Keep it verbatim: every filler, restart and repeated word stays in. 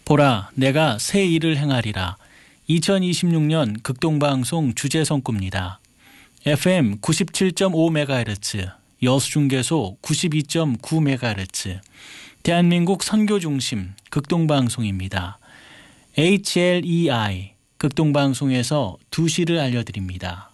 보라, 내가 새 일을 행하리라. 이천이십육 년 극동방송 주제성구입니다. 에프엠 구십칠 점 오 메가헤르츠, 여수중계소 구십이 점 구 메가헤르츠, 대한민국 선교중심 극동방송입니다. 에이치엘이아이 극동방송에서 두 시를 알려드립니다.